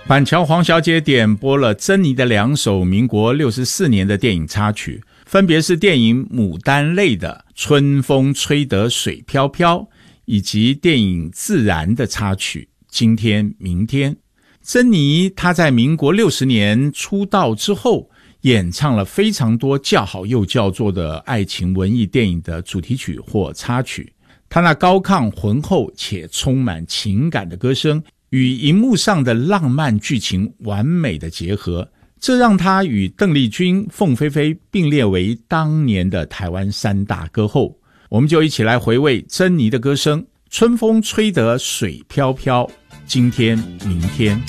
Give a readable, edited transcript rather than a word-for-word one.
板桥黄小姐点播了珍妮的2首民国64年的电影插曲，分别是电影《牡丹泪》的《春风吹得水飘飘》，以及电影《自然》的插曲《今天明天》。珍妮她在民国60年出道之后，演唱了非常多叫好又叫座的爱情文艺电影的主题曲或插曲。她那高亢浑厚且充满情感的歌声与荧幕上的浪漫剧情完美的结合，这让她与邓丽君、凤飞飞并列为当年的台湾3大歌后。我们就一起来回味珍妮的歌声，春风吹得水飘飘，今天明天。